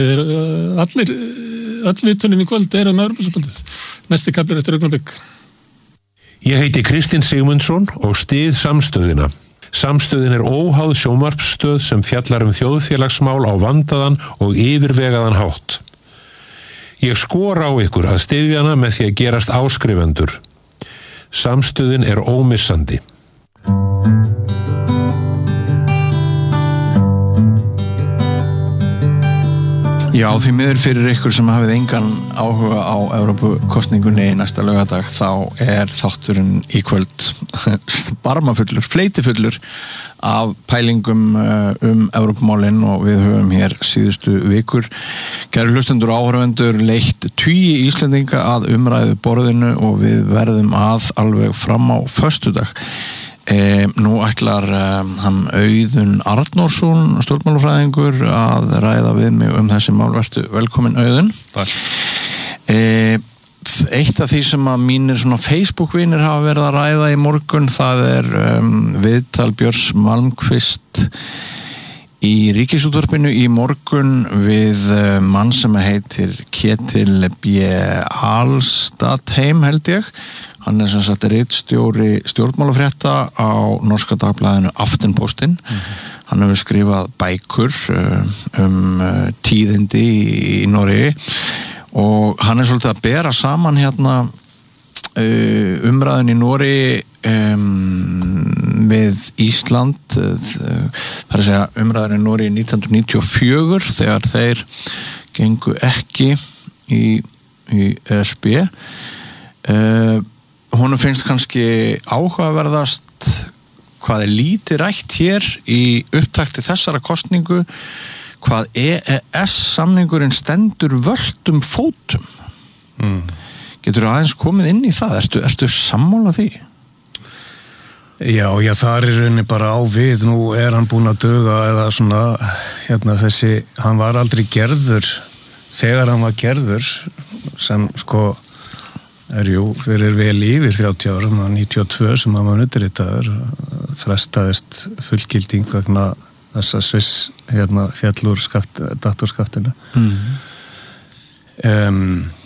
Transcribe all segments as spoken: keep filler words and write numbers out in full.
Allir, öll viðtölin í kvöld eru um Evrópusambandið. Næsti kafli er eftir augnablik. Ég heiti Kristinn Sigmundsson og styð Samstöðina. Samstöðin er óháð sjónvarpsstöð sem fjallar um þjóðfélagsmál á vandaðan og yfirvegaðan hátt. Ég skora á ykkur að styðja hana með því að gerast áskrifendur. Samstöðin er ómissandi. Já, því miður fyrir ykkur sem hafið engan áhuga á Evrópukosningunni næsta laugardag, þá er þátturinn í kvöld barmafullur, fleitifullur af pælingum um Evrópumálin og við höfum hér síðustu vikur. Kæru hlustendur og áhorfendur, leitt tugi Íslendinga að umræðu borðinu og við verðum að alveg fram á föstudag. E, nú ætlar um, hann Auðun Arnórsson, stjórnmálafræðingur, að ræða við mig um þessi mál. Vertu velkomin, Auðun. Takk. E, eitt af því sem að mínir svona Facebook-vinir hafa verið að ræða í morgun, það er um, viðtal Björns Malmkvist í Ríkisútvarpinu í morgun við uh, mann sem heitir Ketil B. Alstatheim, held ég. Hann er sem sagt ritstjóri stjórnmálafrétta á norska dagblaðinu Aftenposten. Mm-hmm. Hann hefur skrifað bækur um tíðindi í Noregi og hann er svolítið að bera saman hérna umræðin í Noregi um, við Ísland. Það er að segja umræðin í Noregi nítján hundruð níutíu og fjögur þegar þeir gengu ekki í, í E S B. Uh, honum finnst kannski áhugaverðast hvað er lítið rætt hér í upptakti þessara kosningu, hvað E E S-samningurinn stendur völtum fótum. Mm. Getur þú aðeins komið inn í það? Ertu, ertu sammála því? Já, já, það er rauninni bara á við. Nú er hann búinn að duga eða svona, hérna þessi, hann var aldrei gerður þegar hann var gerður sem sko er jú fyrir vel yfir þrjátíu árum, níutíu og tvö sem hann var undirritaður, frestaðist fullgilding vegna þess að Sviss hérna fjallur skatt, datorskattinu. Mm. Um,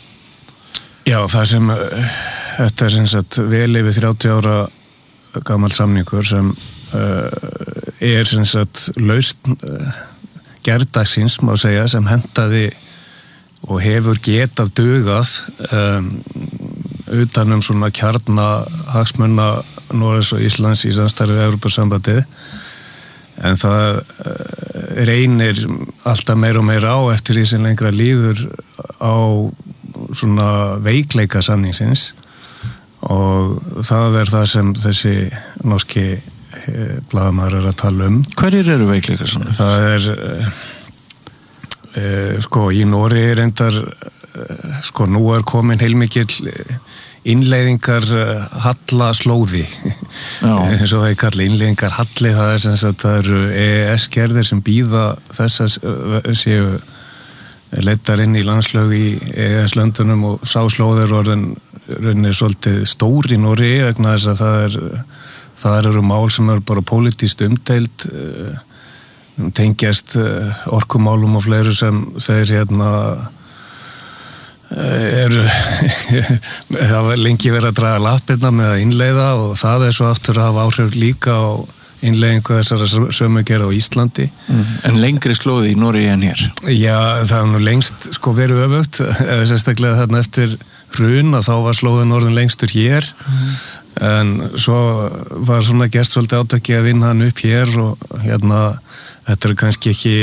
já, það sem þetta er sem sagt vel yfir þrjátíu ára gamall samningur sem uh, er sem sagt laust uh, gerdagsins, má segja, sem hentaði og hefur getað dugað um, utan um svona kjarna hagsmunna Noregs og Íslands í samstarfi við Evrópusambandið, en það uh, reynir alltaf meira og meira á eftir því sem lengra líður á svona veikleika samningsins og það er það sem þessi norski eh, blaðamaður er að tala um. Hverjir eru veikleika svona? Það er uh, Uh, sko í Noregi reyndar uh, sko nú er komin heilmikill innleiðingar uh, halla slóði eins og það er kallið innleiðingar halli, það er sem sagt það eru E E S-gerðir sem býða þess að séu leiddar inn í landslög í E E S-löndunum og sá slóðir orðin rauninni svolítið stór í Noregi vegna þess að það er það eru mál sem eru bara pólitískt umdeild uh, tengjast orkumálum og fleiru sem þeir hérna eru það var lengi verið að draga lappirna með að innleiða og það er svo aftur að hafa áhrif líka á innleiðingu þessara sömu gerð á Íslandi. Mm. En lengri slóði í Noregi en hér? Já, það er nú lengst sko verið öfugt, eða sérstaklega þarna eftir hrun að þá var slóðin orðin lengstur hér. Mm. En svo var svona gert svolítið átaki að vinna hann upp hér og hérna þetta er kannski ekki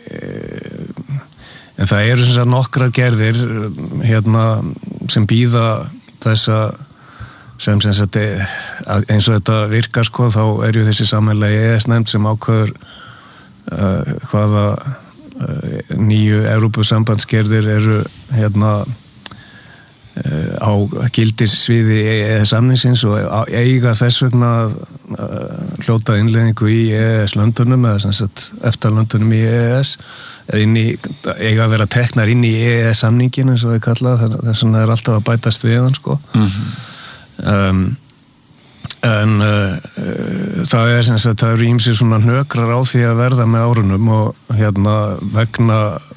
en það eru sem sagt nokkrar gerðir hérna sem býða þessa sem sem sagt eins og þetta virkar sko þá er ju þessi sameiginlega E E S-nefnd sem ákveður uh, hvaða uh, nýju Evrópusambandsgerðir eru hérna á gildissviði E E S-samningsins og eiga þess vegna hljóta innleiðingu í E E S-löndunum eða sem sagt EFTA-löndunum í E E S eða inn í, eiga að vera teknar inn í E E S-samningin eins og við kalla þess vegna er alltaf að bætast við hann sko. Mm-hmm. um, en uh, það er sem sagt það eru ýmsir svona hnökrar á því að verða með árunum og hérna vegna